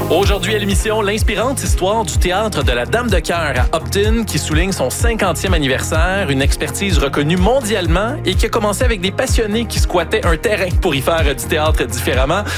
Aujourd'hui à l'émission, l'inspirante histoire du théâtre de la Dame de Cœur à Upton qui souligne son 50e anniversaire, une expertise reconnue mondialement et qui a commencé avec des passionnés qui squattaient un terrain pour y faire du théâtre différemment.